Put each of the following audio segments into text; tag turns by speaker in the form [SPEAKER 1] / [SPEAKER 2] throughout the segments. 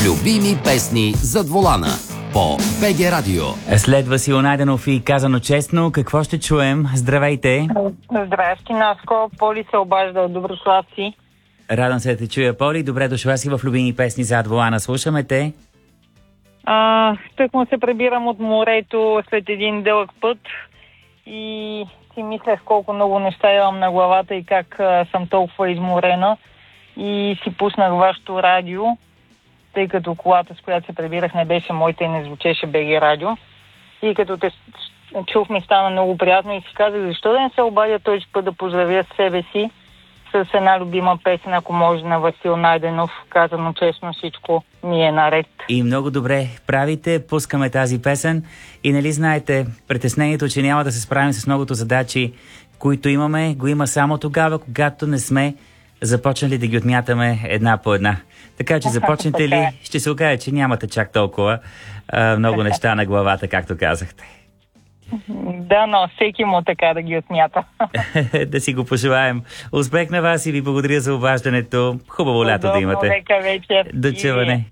[SPEAKER 1] Любими песни зад волана по БГ Радио.
[SPEAKER 2] След Васил Найденов и Казано честно, какво ще чуем? Здравейте!
[SPEAKER 3] Здрасти, Наско. Поли се обажда от Доброславци.
[SPEAKER 2] Радвам се да те чуя, Поли. Добре дошла си в Любими песни зад волана. Слушаме те.
[SPEAKER 3] Тъкмо се прибирам от морето след един дълъг път и си мислех колко много неща имам на главата и как съм толкова изморена. И си пуснах вашето радио, тъй като колата, с която се прибирах, не беше моята и не звучеше БГ Радио. И като те чух, ми стана много приятно и си казах, защо да не се обадя този път да поздравя себе си с една любима песен, ако може, на Васил Найденов. Казано честно, всичко ми е наред.
[SPEAKER 2] И много добре правите, пускаме тази песен. И нали знаете, притеснението, че няма да се справим с многото задачи, които имаме, го има само тогава, когато не сме започнали да ги отмятаме една по една. Така че започнете ли, ще се окаже, че нямате чак толкова много неща на главата, както казахте.
[SPEAKER 3] Да, но всеки му така да ги отмята.
[SPEAKER 2] Да си го пожелаем. Успех на вас и ви благодаря за обаждането. Хубаво лято да имате.
[SPEAKER 3] Лека вечер.
[SPEAKER 2] До чуване.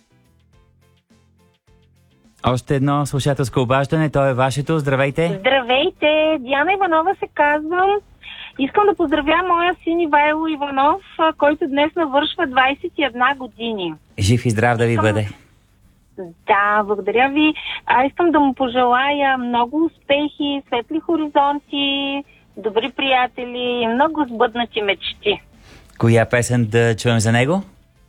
[SPEAKER 2] Още едно слушателско обаждане, то е вашето. Здравейте.
[SPEAKER 4] Здравейте, Диана Иванова се казвам. Искам да поздравя моя син Ивайло Иванов, който днес навършва 21 години.
[SPEAKER 2] Жив и здрав да ви бъде.
[SPEAKER 4] Да, благодаря ви. Искам да му пожелая много успехи, светли хоризонти, добри приятели и много сбъднати мечти.
[SPEAKER 2] Коя песен да чуем за него?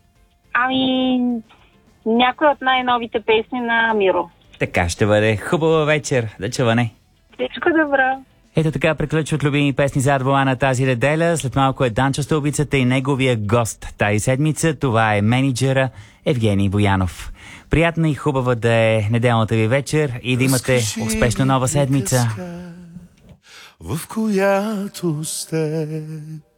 [SPEAKER 4] Някоя от най-новите песни на Миро.
[SPEAKER 2] Така ще бъде. Хубава вечер. До чуване.
[SPEAKER 4] Всичко добро.
[SPEAKER 2] Ето така приключват Любими песни зад волана тази неделя. След малко е Данчо Стълбицата и неговия гост тази седмица. Това е мениджъра Евгений Боянов. Приятна и хубава да е неделната ви вечер и да имате успешна нова седмица.
[SPEAKER 5] В която сте